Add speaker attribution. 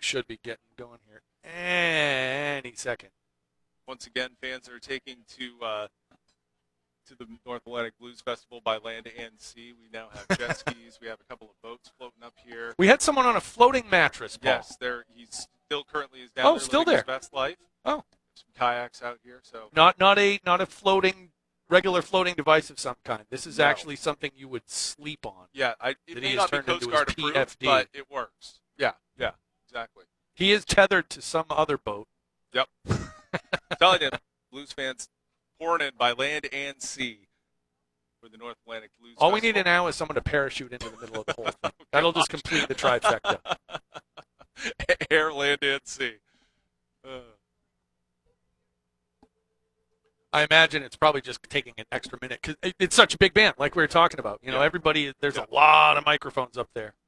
Speaker 1: should be getting going here any second.
Speaker 2: Once again, fans are taking to the North Atlantic Blues Festival by land and sea. We now have jet skis. We have a couple of boats floating up here.
Speaker 1: We had someone on a floating mattress, Paul.
Speaker 2: Yes, he's still currently is down there
Speaker 1: still
Speaker 2: living
Speaker 1: there.
Speaker 2: his best life.
Speaker 1: Oh,
Speaker 2: some kayaks out here. So
Speaker 1: not a floating regular floating device of some kind. This is actually something you would sleep on.
Speaker 2: Yeah, it
Speaker 1: that
Speaker 2: may
Speaker 1: he
Speaker 2: not
Speaker 1: has
Speaker 2: be
Speaker 1: turned
Speaker 2: Coast
Speaker 1: into
Speaker 2: Guard
Speaker 1: his
Speaker 2: approved,
Speaker 1: PFD.
Speaker 2: but it works. Yeah, exactly.
Speaker 1: He is tethered to some other boat.
Speaker 2: Yep. Telling you, Blues fans pouring in by land and sea for the North Atlantic Blues
Speaker 1: All we
Speaker 2: Festival.
Speaker 1: need now is someone to parachute into the middle of the whole thing. That'll just complete the trifecta.
Speaker 2: Air, land, and sea.
Speaker 1: I imagine it's probably just taking an extra minute because it's such a big band, like we were talking about. You know, everybody, there's a lot of microphones up there.